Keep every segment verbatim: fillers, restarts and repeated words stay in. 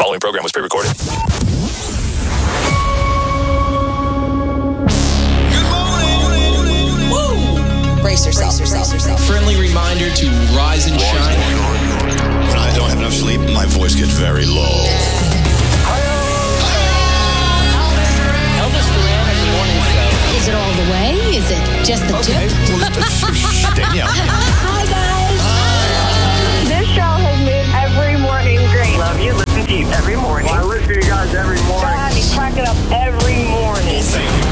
following program was pre-recorded. Brace yourself, brace yourself, yourself. Friendly reminder to rise and shine. When I don't have enough sleep, my voice gets very low. Elvis Duran in the morning show. Is it all the way? Is it just the Okay. tip? Well, Danielle. Hi, guys. This show has made every morning great. Love you. Listen to you every morning. I listen to you guys every morning. God, you crack it up every morning.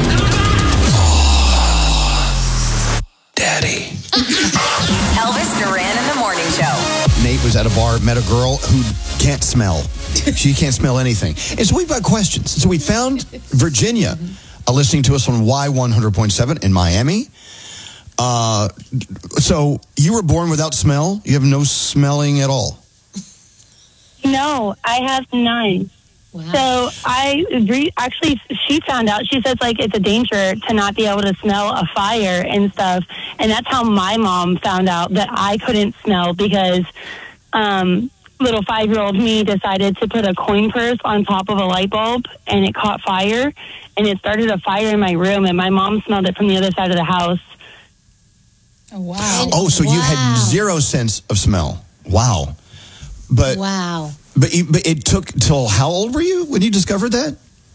Daddy. Elvis Duran in the morning show. Nate was at a bar, met a girl who can't smell. She can't smell anything. And so we've got questions. So we found Virginia uh, listening to us on Y one hundred point seven in Miami. Uh, so you were born without smell? You have no smelling at all? No, I have none. Wow. So I re- actually, she found out. She says like it's a danger to not be able to smell a fire and stuff. And that's how my mom found out that I couldn't smell because um, little five-year-old me decided to put a coin purse on top of a light bulb, and it caught fire, and it started a fire in my room. And my mom smelled it from the other side of the house. Oh, wow. Oh, so wow. you had zero sense of smell. Wow. But Wow. but, you, but it took till how old were you when you discovered that?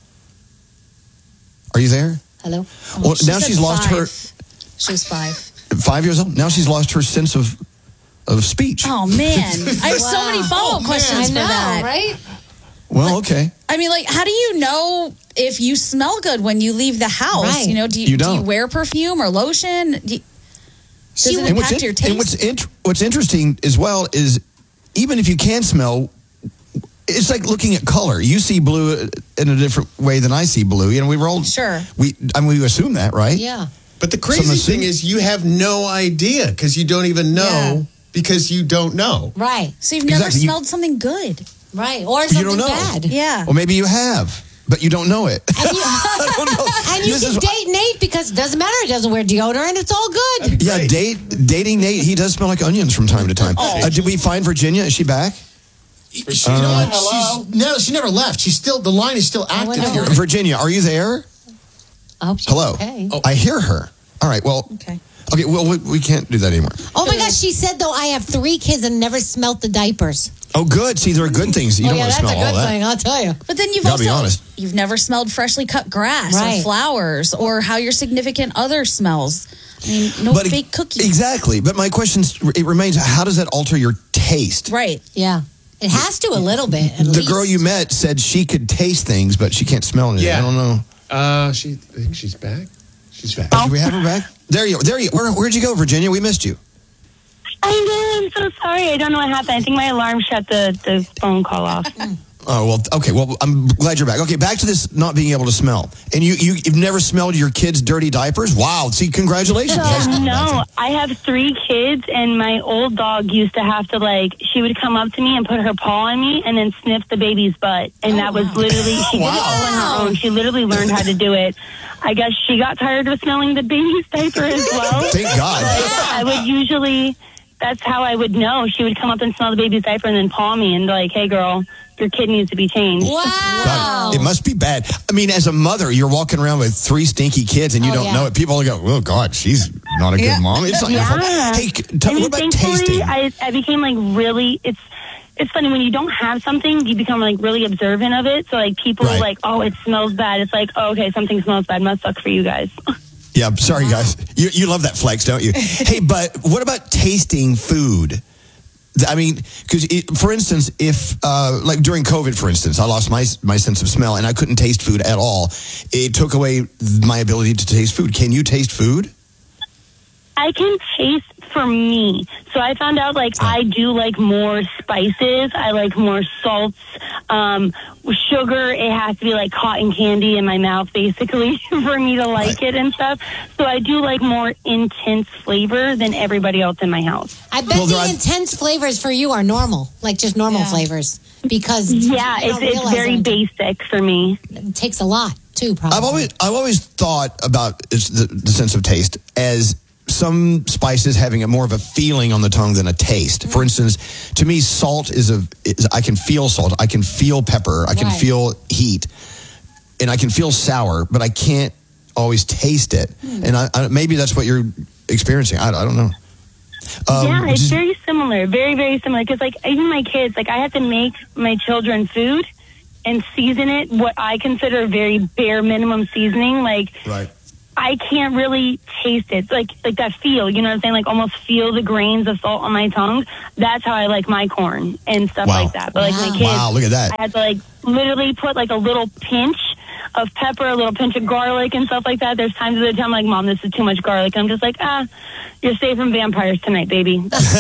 Are you there? Hello? Well, She now said she's lost five. her She was five. five years old. Now she's lost her sense of of speech. Oh, man. I have so many follow-up questions I for know, that. right? Well, okay. I mean, like, how do you know if you smell good when you leave the house? Right. You know, do you, You do you don't. wear perfume or lotion? Do you, does it And what's, impact in- your taste? and what's, int- what's interesting as well is even if you can smell, it's like looking at color. You see blue in a different way than I see blue. You know, we were all Sure. We I mean, we assume that, right? Yeah. But the So crazy I'm assuming- thing is you have no idea because you don't even know Yeah. because you don't know. Right. So you've never Exactly. You- smelled something good. Right. Or You something don't know. bad. Yeah. Well, maybe you have, but you don't know it. And you, I don't know. and you This can is- date Nate because it doesn't matter. He doesn't wear deodorant. It's all good. Yeah, date dating Nate. He does smell like onions from time to time. Uh, did we find Virginia? Is she back? She, you know what? She's, no, she never left. She's still the line is still active wonder here. why. Virginia, are you there? I hope she's Hello. okay. I hear her. All right. Well. Okay. Okay. Well, we, we can't do that anymore. Oh, my gosh. She said, though, I have three kids and never smelt the diapers. Oh, good. See, there are good things. You oh, don't yeah, want to that's smell a all good that. thing. I'll tell you. But then you've Gotta also be honest. you've never smelled freshly cut grass Right. or flowers or how your significant other smells. I mean, no But fake cookies. Exactly. But my question it remains: how does that alter your taste? Right. Yeah. It has to a little bit. At The least. girl you met said she could taste things, but she can't smell anything. Yeah. I don't know. Uh, she, I think she's back. She's back. Do we have her back? There you. There you. Where, where'd you go, Virginia? We missed you. I know. I'm so sorry. I don't know what happened. I think my alarm shut the, the phone call off. Oh well. Okay. Well, I'm glad you're back. Okay, back to this not being able to smell. And you, you you've never smelled your kids' dirty diapers? Wow. See, congratulations. So, no, I have three kids, and my old dog used to have to, like, she would come up to me and put her paw on me and then sniff the baby's butt. And that was literally, she did it all on her own. She literally learned how to do it. I guess she got tired of smelling the baby's diaper as well. Thank God. But I would usually, that's how I would know. She would come up and smell the baby's diaper and then paw me and be like, hey, girl, your kid needs to be changed. Wow. God, it must be bad. I mean, as a mother, you're walking around with three stinky kids and you Oh, don't yeah. know it. People go, "Oh God, she's not a good Yeah. mom." It's not your fault. Yeah. Hey, t- I mean, what about thankfully, tasting? I, I became like really, it's, it's funny when you don't have something, you become like really observant of it. So like people Right. are like, oh, it smells bad. It's like, oh, okay, something smells bad. Must suck for you guys. Yeah, I'm sorry, guys. You you love that flex, don't you? Hey, but what about tasting food? I mean, because for instance, if uh, like during COVID, for instance, I lost my my sense of smell and I couldn't taste food at all. It took away my ability to taste food. Can you taste food? I can taste for me. So I found out like I do like more spices. I like more salts. Um, sugar, it has to be like cotton candy in my mouth basically for me to like Right. it and stuff. So I do like more intense flavor than everybody else in my house. I bet Well, the there are- intense flavors for you are normal, like just normal Yeah. flavors, because Yeah, you it's, don't it's realize very it. basic for me. It takes a lot too. Probably. I've always I've always thought about it's the, the sense of taste as some spices having a more of a feeling on the tongue than a taste. For instance, to me, salt is a. Is, I can feel salt. I can feel pepper. I can Right. feel heat, and I can feel sour, but I can't always taste it. And I, I, maybe that's what you're experiencing. I, I don't know. Um, yeah, it's just- very similar, very, very similar. Because, like, even my kids, like, I have to make my children food and season it what I consider very bare minimum seasoning. Like, right. I can't really taste it. Like, like that feel, you know what I'm saying? Like, almost feel the grains of salt on my tongue. That's how I like my corn and stuff Wow. like that. But, like, Wow. my kids, Wow, look at that. I had to, like, literally put, like, a little pinch of pepper, a little pinch of garlic and stuff like that. There's times of the time I'm like, Mom, this is too much garlic. And I'm just like, ah, you're safe from vampires tonight, baby.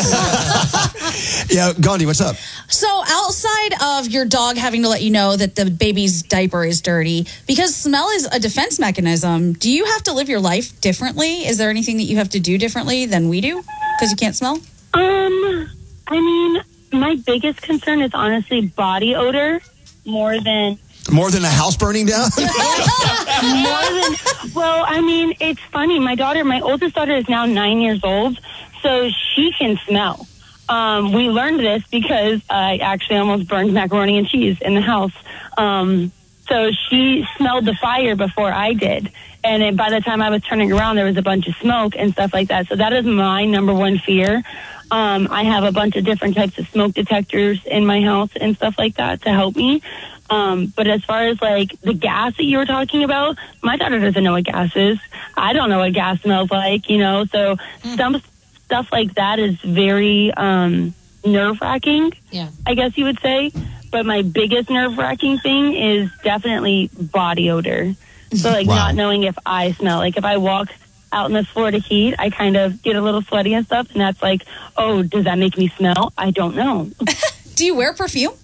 Yeah, Gandhi, what's up? So outside of your dog having to let you know that the baby's diaper is dirty, because smell is a defense mechanism, do you have to live your life differently? Is there anything that you have to do differently than we do because you can't smell? Um, I mean, my biggest concern is honestly body odor more than More than a house burning down? more than. Well, I mean, it's funny. My daughter, my oldest daughter, is now nine years old, so she can smell. Um, we learned this because I actually almost burned macaroni and cheese in the house. Um, so she smelled the fire before I did. And then by the time I was turning around, there was a bunch of smoke and stuff like that. So that is my number one fear. Um, I have a bunch of different types of smoke detectors in my house and stuff like that to help me. Um, but as far as like the gas that you were talking about, my daughter doesn't know what gas is. I don't know what gas smells like, you know, so some stuff like that is very um, nerve wracking, Yeah. I guess you would say. But my biggest nerve wracking thing is definitely body odor. So like Wow. not knowing if I smell. Like if I walk out in this Florida heat, I kind of get a little sweaty and stuff. And that's like, oh, does that make me smell? I don't know. Do you wear perfume?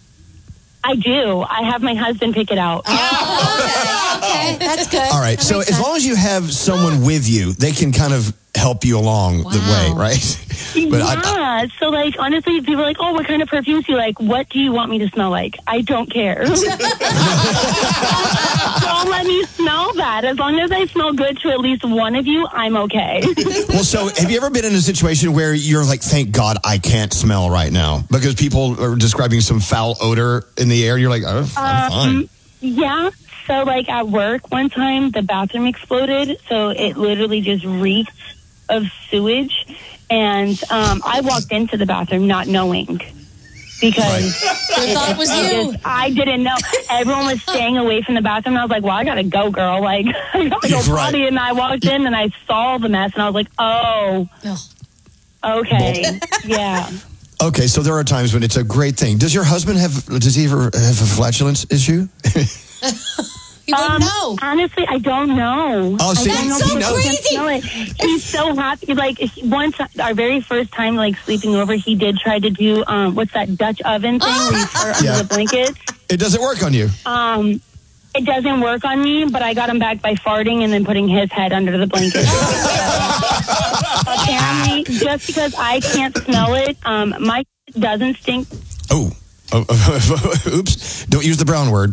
I do. I have my husband pick it out. Okay, that's good. All right. That So makes as sense. long as you have someone with you, they can kind of help you along the way, Wow. right? But I- yeah. So, like, honestly, people are like, oh, what kind of perfumes do you like? What do you want me to smell like? I don't care. Don't let me smell that. As long as I smell good to at least one of you, I'm okay. well, so have you ever been in a situation where you're like, thank God I can't smell right now because people are describing some foul odor in the air? You're like, oh, I'm fine. Um, yeah. So, like, at work one time, the bathroom exploded. So it literally just reeked of sewage. And um, I walked into the bathroom not knowing. Because I thought it was I you. just- I didn't know. Everyone was staying away from the bathroom. I was like, well, I got to go, girl. Like, I got to go Right. potty. And I walked in and I saw the mess. And I was like, oh, okay. Yeah. Okay, so there are times when it's a great thing. Does your husband have, does he ever have a flatulence issue? You wouldn't Um, know. Honestly, I don't know. Oh, see, I don't know That's so if he can crazy. smell it. He's so happy. Like he- once, our very first time, like sleeping over, he did try to do um, what's that Dutch oven thing where you fart under Yeah. the blanket. It doesn't work on you. Um, it doesn't work on me, but I got him back by farting and then putting his head under the blanket. Apparently, just because I can't smell it, um, my doesn't stink. Oh. Oh, oops. Don't use the brown word.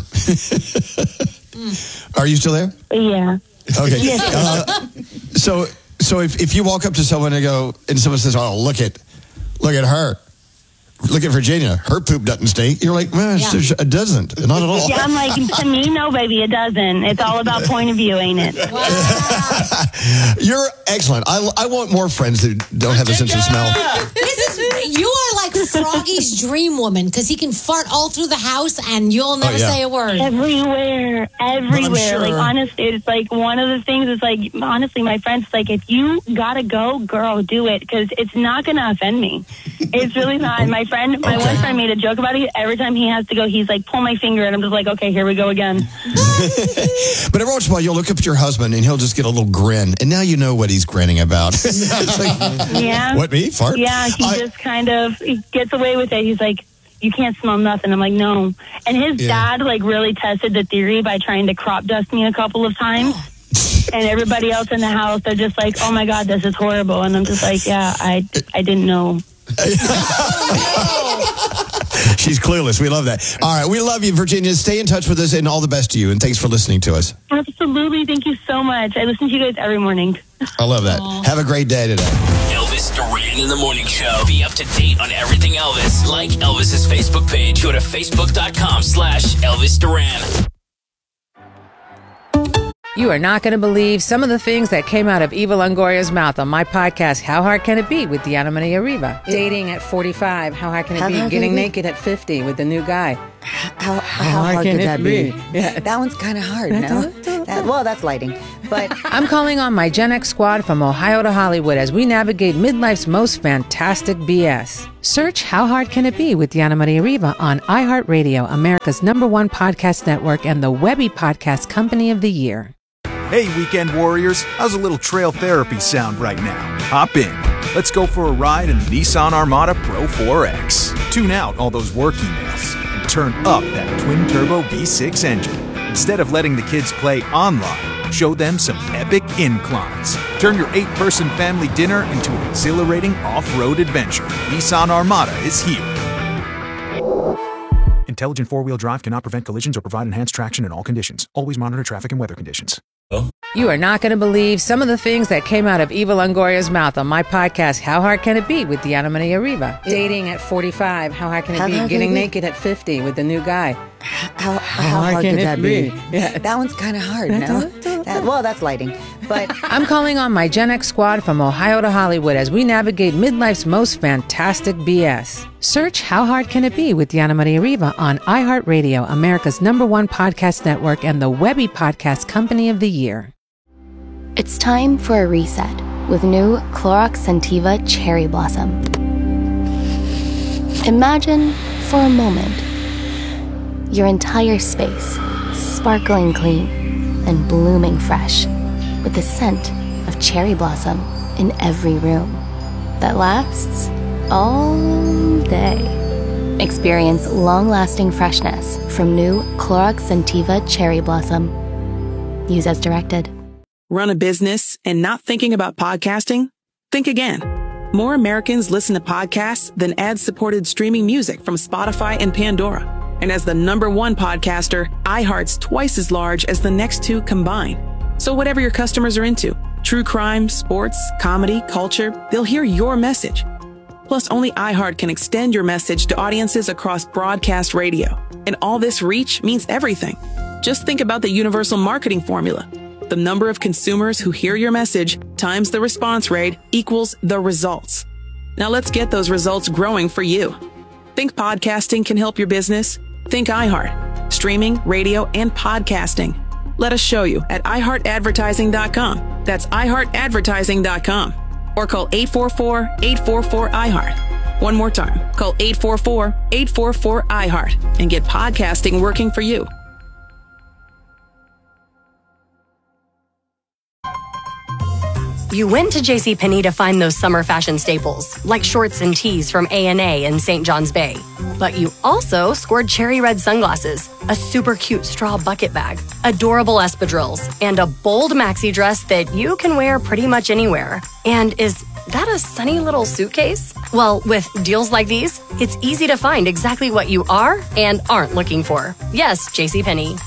Are you still there? Yeah. Okay. Uh, so, so if, if you walk up to someone and go, and someone says, "Oh, look at, look at her, look at Virginia, her poop doesn't stink," you're like, "Man, Yeah. it doesn't, not at all." Yeah, I'm like, to me, no, baby, it doesn't. It's all about point of view, ain't it? You're excellent. I, I want more friends that don't have a sense of smell. This is you are like Froggy's dream woman because he can fart all through the house and you'll never yeah. say a word. Everywhere, everywhere. sure- Like, honestly, it's like one of the things is like, honestly, my friends, like, if you gotta go, girl, do it because it's not gonna offend me. It's really not. And my friend, my Okay. one friend made a joke about it. Every time he has to go, he's like, pull my finger, and I'm just like, okay, here we go again. But every once in a while, you'll look up at your husband and he'll just get a little grin, and now you know what he's grinning about. It's like, Yeah. what, me? Fart? Yeah, he I- just kind of he gets away with it. He's like, you can't smell nothing. I'm like, no. And his Yeah. dad, like, really tested the theory by trying to crop dust me a couple of times. And everybody else in the house, they're just like, oh, my God, this is horrible. And I'm just like, yeah, I, I didn't know. She's clueless. We love that. All right. We love you, Virginia. Stay in touch with us, and all the best to you. And thanks for listening to us. Absolutely. Thank you so much. I listen to you guys every morning. I love that. Have a great day today. Elvis Duran in the Morning Show. Be up to date on everything Elvis. Like Elvis's Facebook page. Go to facebook.com slash Elvis Duran. You are not going to believe some of the things that came out of Eva Longoria's mouth on my podcast, How Hard Can It Be, with Diana Maria Riva. Dating at forty-five, how hard can it How be? hard can Getting it be? naked at fifty with the new guy. How, how hard, can could it that be? be? Yeah. That one's kind of hard, no? That, well, that's lighting. But I'm calling on my Gen X squad from Ohio to Hollywood as we navigate midlife's most fantastic B S. Search How Hard Can It Be with Diana Maria Riva on iHeartRadio, America's number one podcast network and the Webby Podcast Company of the Year. Hey, weekend warriors, how's a little trail therapy sound right now? Hop in. Let's go for a ride in the Nissan Armada Pro four X. Tune out all those work emails and turn up that twin-turbo V six engine. Instead of letting the kids play online, show them some epic inclines. Turn your eight-person family dinner into an exhilarating off-road adventure. Nissan Armada is here. Intelligent four-wheel drive cannot prevent collisions or provide enhanced traction in all conditions. Always monitor traffic and weather conditions. You are not going to believe some of the things that came out of Eva Longoria's mouth on my podcast, How Hard Can It Be, with Diana Maria Riva. Dating at forty-five, how hard can it How be? hard can Getting it be? naked at fifty with the new guy. how, how hard, can could it that be? be? Yeah. That one's kind of hard, no? That, well, that's lighting. But I'm calling on my Gen X squad from Ohio to Hollywood as we navigate midlife's most fantastic B S. Search How Hard Can It Be with Diana Maria Riva on iHeartRadio, America's number one podcast network and the Webby Podcast Company of the Year. It's time for a reset with new Clorox Scentiva Cherry Blossom. Imagine, for a moment, your entire space sparkling clean and blooming fresh with the scent of cherry blossom in every room that lasts all day. Experience long-lasting freshness from new Clorox Scentiva Cherry Blossom. Use as directed. Run a business and not thinking about podcasting? Think again. More Americans listen to podcasts than ad-supported streaming music from Spotify and Pandora. And as the number one podcaster, iHeart's twice as large as the next two combined. So whatever your customers are into, true crime, sports, comedy, culture, they'll hear your message. Plus, only iHeart can extend your message to audiences across broadcast radio. And all this reach means everything. Just think about the universal marketing formula. The number of consumers who hear your message times the response rate equals the results. Now let's get those results growing for you. Think podcasting can help your business? Think iHeart. Streaming, radio, and podcasting. Let us show you at i heart advertising dot com. That's i heart advertising dot com. Or call eight four four, eight four four, I heart. One more time. Call eight four four, eight four four, I heart and get podcasting working for you. You went to JCPenney to find those summer fashion staples, like shorts and tees from A and A in Saint John's Bay. But you also scored cherry red sunglasses, a super cute straw bucket bag, adorable espadrilles, and a bold maxi dress that you can wear pretty much anywhere. And is that a sunny little suitcase? Well, with deals like these, it's easy to find exactly what you are and aren't looking for. Yes, JCPenney.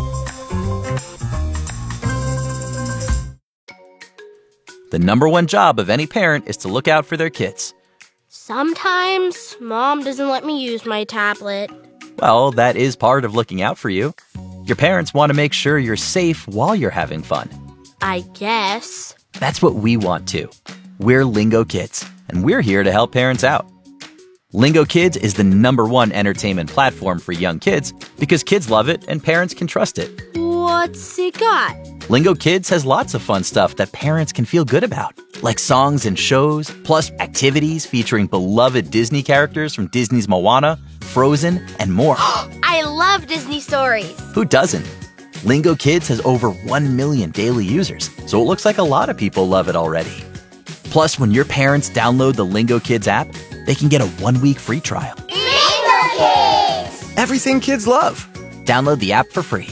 The number one job of any parent is to look out for their kids. Sometimes Mom doesn't let me use my tablet. Well, that is part of looking out for you. Your parents want to make sure you're safe while you're having fun. I guess. That's what we want too. We're Lingo Kids, and we're here to help parents out. Lingo Kids is the number one entertainment platform for young kids because kids love it and parents can trust it. What's it got? Lingo Kids has lots of fun stuff that parents can feel good about, like songs and shows, plus activities featuring beloved Disney characters from Disney's Moana, Frozen, and more. I love Disney stories. Who doesn't? Lingo Kids has over one million daily users, so it looks like a lot of people love it already. Plus, when your parents download the Lingo Kids app, they can get a one-week free trial. Lingo Kids! Everything kids love. Download the app for free.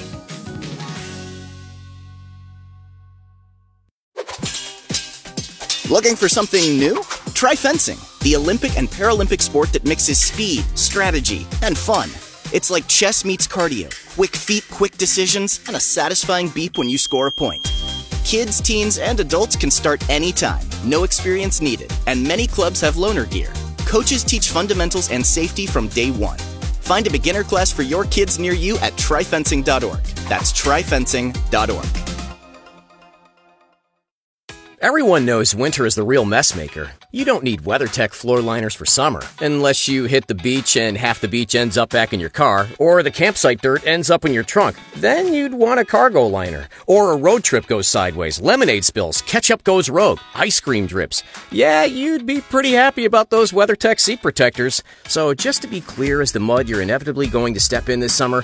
Looking for something new? Try fencing, the Olympic and Paralympic sport that mixes speed, strategy, and fun. It's like chess meets cardio, quick feet, quick decisions, and a satisfying beep when you score a point. Kids, teens, and adults can start anytime, no experience needed, and many clubs have loaner gear. Coaches teach fundamentals and safety from day one. Find a beginner class for your kids near you at try fencing dot org. That's try fencing dot org. Everyone knows winter is the real mess maker. You don't need WeatherTech floor liners for summer, unless you hit the beach and half the beach ends up back in your car, or the campsite dirt ends up in your trunk. Then you'd want a cargo liner. Or a road trip goes sideways, lemonade spills, ketchup goes rogue, ice cream drips. Yeah, you'd be pretty happy about those WeatherTech seat protectors. So just to be clear as the mud you're inevitably going to step in this summer,